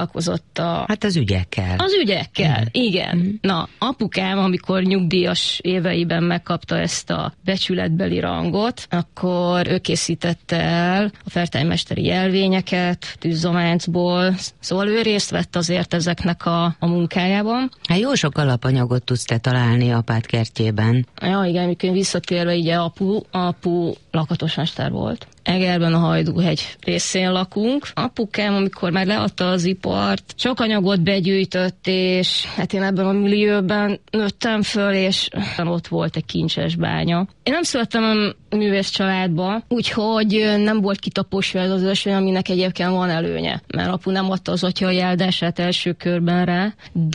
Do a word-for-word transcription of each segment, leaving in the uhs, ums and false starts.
foglalkozott a... Hát az ügyekkel. Az ügyekkel, mm. igen. Mm. Na, apukám, amikor nyugdíjas éveiben megkapta ezt a becsületbeli rangot, akkor ő készítette el a fertőmesteri jelvényeket, tűzzománcból, szóval ő részt vett azért ezeknek a, a munkájában. Hát jó sok alapanyagot tudsz te találni apád kertjében. Ja, igen, mikor visszatérve, ugye apu, apu lakatosmester volt. Egerben a Hajdúhegy részén lakunk. Apukám, amikor már leadta az ipart, sok anyagot begyűjtött, és hát én ebben a millióben nőttem föl, és ott volt egy kincses bánya. Én nem születtem művész családba, úgyhogy nem volt kitaposva ez az ösvény, aminek egyébként van előnye, mert apu nem adta az atyai áldását első körben rá,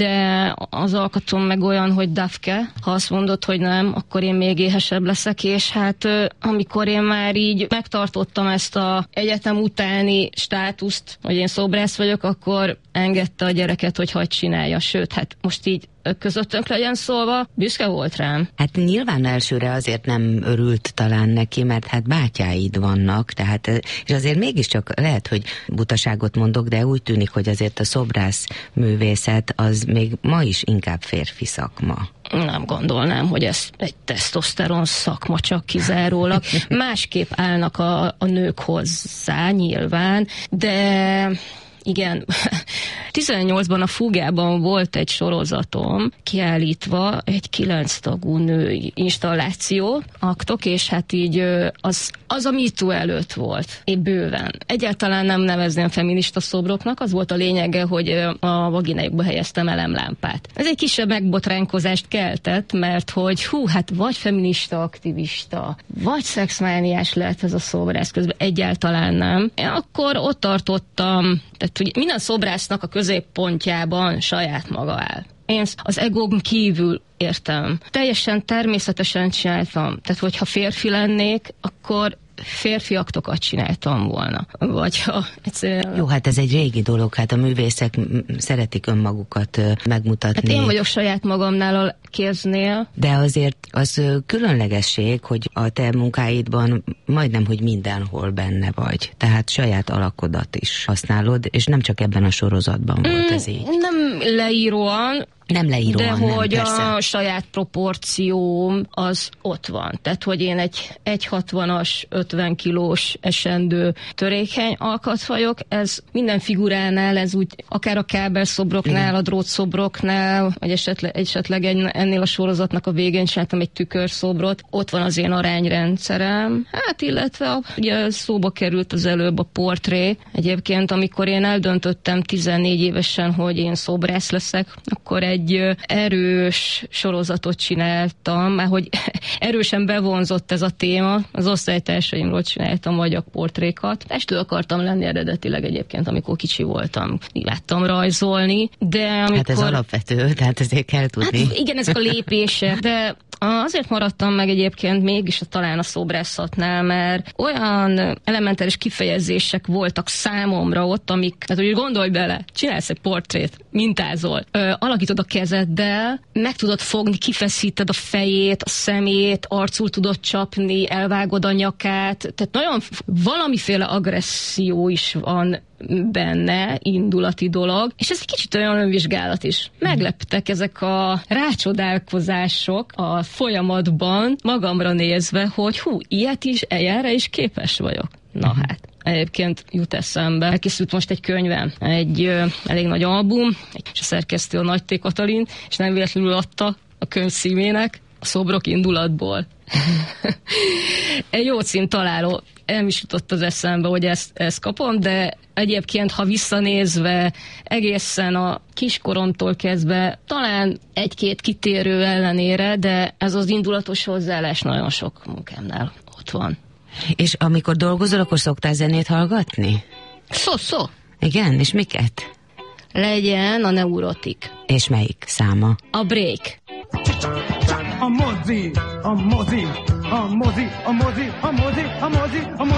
de az alkatom meg olyan, hogy dafke, ha azt mondod, hogy nem, akkor én még éhesebb leszek, és hát amikor én már így megtartottam ezt a egyetem utáni státuszt, hogy én szobrász vagyok, akkor engedte a gyereket, hogy hagyd csinálja, sőt, hát most így közöttünk legyen szólva, büszke volt rám. Hát nyilván elsőre azért nem örült talán neki, mert hát bátyáid vannak, tehát, és azért mégiscsak lehet, hogy butaságot mondok, de úgy tűnik, hogy azért a szobrász művészet az még ma is inkább férfi szakma. Nem gondolnám, hogy ez egy tesztoszteron szakma csak kizárólag. Másképp állnak a, a nők hozzá nyilván, de... Igen, tizennyolcban a Fugában volt egy sorozatom, kiállítva egy kilenc tagú női installáció, aktok, és hát így az, az a MeToo előtt volt, épp bőven. Egyáltalán nem nevezném feminista szobroknak, az volt a lényege, hogy a vaginájukba helyeztem elemlámpát. Ez egy kisebb megbotránkozást keltett, mert hogy hú, hát vagy feminista aktivista, vagy szexmániás lehet ez a szobrász, közben egyáltalán nem. Én akkor ott tartottam, tehát hogy minden szobrásznak a középpontjában saját maga áll. Én az egóm kívül értem. Teljesen természetesen csináltam. Tehát, hogyha férfi lennék, akkor férfi aktokat csináltam volna. Vagy ha egyszerűen... Jó, hát ez egy régi dolog, hát a művészek szeretik önmagukat megmutatni. Hát én vagyok saját magamnál a kéznél. De azért az különlegesség, hogy a te munkáidban majdnem, hogy mindenhol benne vagy. Tehát saját alakodat is használod, és nem csak ebben a sorozatban mm, volt ez így. Nem leíróan, Nem leíróan, de nem, hogy persze. A saját proporcióm az ott van. Tehát, hogy én egy egy hatvanas, ötven kilós esendő törékeny alkat vagyok, ez minden figuránál, ez úgy akár a kábelszobroknál, igen, a drótszobroknál, vagy esetleg, esetleg egy, ennél a sorozatnak a végén csináltam egy tükörszobrot, ott van az én arányrendszerem. Hát illetve ugye szóba került az előbb a portré. Egyébként, amikor én eldöntöttem tizennégy évesen, hogy én szobrász leszek, akkor egy egy erős sorozatot csináltam, mert hogy erősen bevonzott ez a téma. Az osztálytársaimról csináltam vagyakportrékat. Estő akartam lenni eredetileg egyébként, amikor kicsi voltam. Láttam rajzolni, de amikor... Hát ez alapvető, tehát ezért kell tudni. Hát igen, ezek a lépések, de azért maradtam meg egyébként mégis talán a szobrászatnál, mert olyan elementáris kifejezések voltak számomra ott, amik, hát úgy gondolj bele, csinálsz egy portrét, mintázol, ö, alakítod a kezeddel, meg tudod fogni, kifeszíted a fejét, a szemét, arcul tudod csapni, elvágod a nyakát, tehát nagyon valamiféle agresszió is van benne, indulati dolog, és ez egy kicsit olyan önvizsgálat is. Megleptek ezek a rácsodálkozások a folyamatban, magamra nézve, hogy hú, ilyet is, ilyenre is képes vagyok. Na uh-huh. hát. Egyébként jut eszembe. Elkészült most egy könyvem, egy ö, elég nagy album, és a szerkesztő a Nagy T. Katalin, és nem véletlenül adta a könyv címének a Szobrok indulatból. Egy jó cím találó. Nem is jutott az eszembe, hogy ezt, ezt kapom, de egyébként, ha visszanézve egészen a kiskoromtól kezdve, talán egy-két kitérő ellenére, de ez az indulatos hozzáállás nagyon sok munkámnál ott van. És amikor dolgozol, akkor szoktál zenét hallgatni? Szó, szó. Igen, és miket? Legyen a Neurotik. És melyik száma? A Break. A mozi, a mozi, a mozi, a mozi, a mozi, a mozi, a mozi.